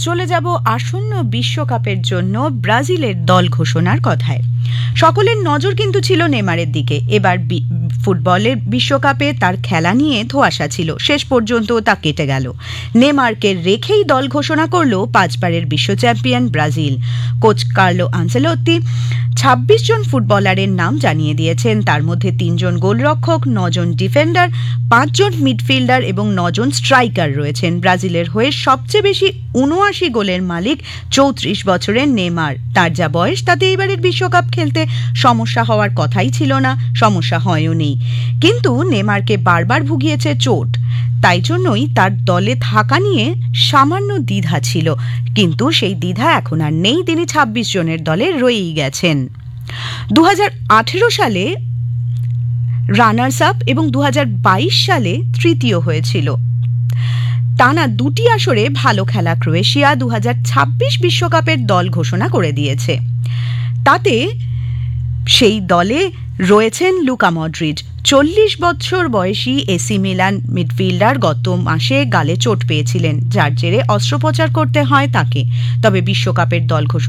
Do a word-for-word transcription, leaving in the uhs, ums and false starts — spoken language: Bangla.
চলে যাব আসন্ন বিশ্বকাপের জন্য ব্রাজিলের দল ঘোষণার কথায়। সকলের নজর কিন্তু ছিল নেমারের দিকে। এবার ফুটবলের বিশ্বকাপে তার খেলা নিয়ে ধোঁয়াশা ছিল, শেষ পর্যন্ত তা কেটে গেল। নেমারকে রেখেই দল ঘোষণা করল পাঁচবারের বিশ্ব champion Brazil. Coach Carlo Ancelotti ছাব্বিশ জন ফুটবলারের নাম জানিয়ে দিয়েছেন। তার মধ্যে তিনজন গোলরক্ষক, নজন ডিফেন্ডার, পাঁচজন মিডফিল্ডার এবং নজন স্ট্রাইকার রয়েছেন। ব্রাজিলের হয়ে সবচেয়ে বেশি উনআশি গোলের মালিক চৌত্রিশ বছরের নেমার। তার যা বয়স, তাতে এবারের বিশ্বকাপ খেলতে সমস্যা হওয়ার কথাই ছিল না, সমস্যা হয়ও নেই। কিন্তু নেমারকে বারবার ভুগিয়েছে চোট, তাই জন্যই তার দলে থাকা নিয়ে সামান্য দ্বিধা ছিল। কিন্তু সেই দ্বিধা এখন আর নেই, তিনি ছাব্বিশ জনের দলে রয়েই গেছেন। দু হাজার আঠেরো সালে রানার্স আপ এবং দু হাজার বাইশ সালে তৃতীয় হয়েছিল। টানা দুটি আসরে ভালো খেলা ক্রোয়েশিয়া দু হাজার ছাব্বিশ বিশ্বকাপের দল ঘোষণা করে দিয়েছে। তাতে সেই দলে রয়েছেন লুকা মডরিচ। চল্লিশ বছর বয়সী এসি মিলান মিডফিল্ডার গত মাসে গালে চোট পেয়েছিলেন, যার জেরে অস্ত্রোপচার করতে হয় তাকে। তবে বিশ্বকাপের দল ঘোষণা